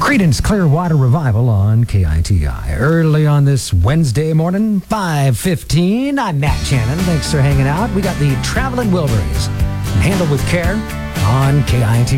Creedence Clearwater Revival on KITI. Early on this Wednesday morning, 5:15. I'm Matt Shannon. Thanks for hanging out. We got the Traveling Wilburys. Handled with Care on KITI.